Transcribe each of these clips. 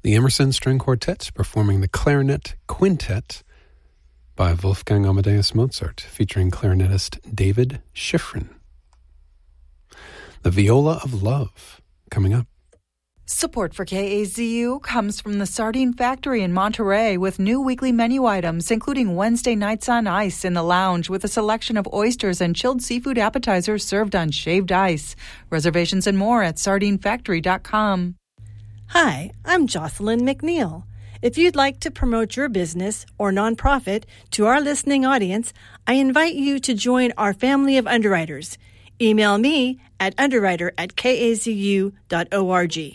The Emerson String Quartet performing the Clarinet Quintet by Wolfgang Amadeus Mozart, featuring clarinetist David Schifrin. The Viola of Love, coming up. Support for KAZU comes from the Sardine Factory in Monterey with new weekly menu items, including Wednesday nights on ice in the lounge with a selection of oysters and chilled seafood appetizers served on shaved ice. Reservations and more at sardinefactory.com. Hi, I'm Jocelyn McNeil. If you'd like to promote your business or nonprofit to our listening audience, I invite you to join our family of underwriters. Email me at underwriter@kazu.org.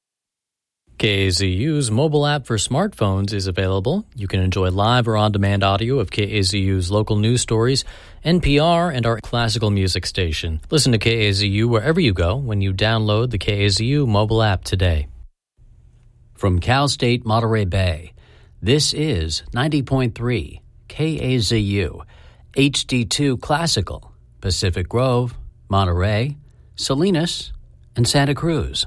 KAZU's mobile app for smartphones is available. You can enjoy live or on-demand audio of KAZU's local news stories, NPR, and our classical music station. Listen to KAZU wherever you go when you download the KAZU mobile app today. From Cal State Monterey Bay, this is 90.3 KAZU, HD2 Classical, Pacific Grove, Monterey, Salinas, and Santa Cruz.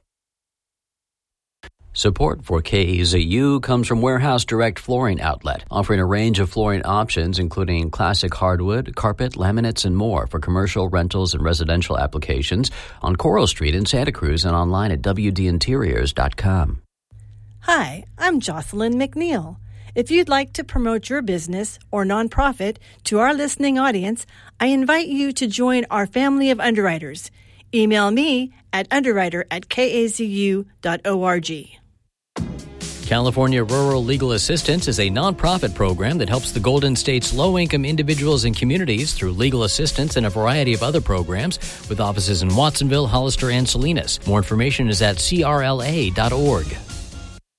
Support for KAZU comes from Warehouse Direct Flooring Outlet, offering a range of flooring options including classic hardwood, carpet, laminates, and more for commercial, rentals, and residential applications on Coral Street in Santa Cruz and online at wdinteriors.com. Hi, I'm Jocelyn McNeil. If you'd like to promote your business or nonprofit to our listening audience, I invite you to join our family of underwriters. Email me at underwriter@kazu.org. California Rural Legal Assistance is a nonprofit program that helps the Golden State's low-income individuals and communities through legal assistance and a variety of other programs, with offices in Watsonville, Hollister, and Salinas. More information is at crla.org.